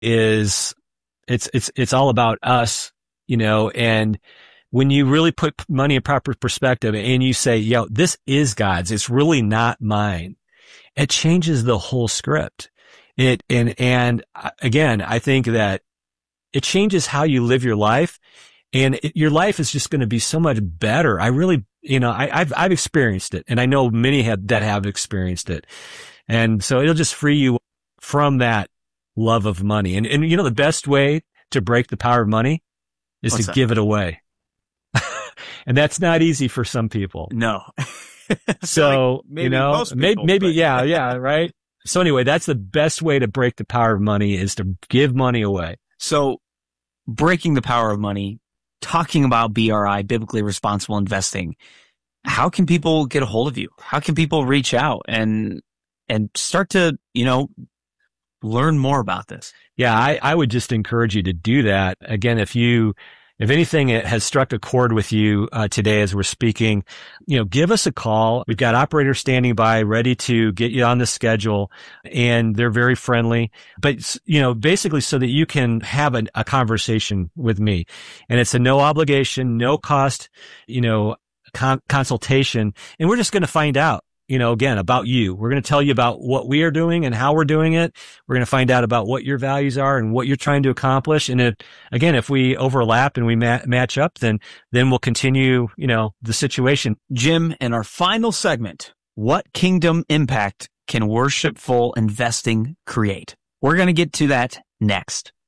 is it's all about us, and when you really put money in proper perspective and you say, this is God's, it's really not mine. It changes the whole script. And again, I think that it changes how you live your life, and your life is just going to be so much better. I really, I've experienced it, and I know many that have experienced it. And so it'll just free you from that love of money. And the best way to break the power of money is to give it away. And that's not easy for some people. No. So, like most people, maybe, yeah, right. So anyway, that's the best way to break the power of money, is to give money away. So breaking the power of money, talking about BRI, biblically responsible investing, how can people get a hold of you? How can people reach out and start to, learn more about this? Yeah, I would just encourage you to do that. Again, if anything has struck a chord with you today as we're speaking, give us a call. We've got operators standing by ready to get you on the schedule, and they're very friendly. But, basically so that you can have a conversation with me. And it's a no obligation, no cost, consultation. And we're just going to find out, again, about you. We're going to tell you about what we are doing and how we're doing it. We're going to find out about what your values are and what you're trying to accomplish. And if we overlap and we match up, then we'll continue, the situation. Jim, in our final segment, what kingdom impact can worshipful investing create? We're going to get to that next.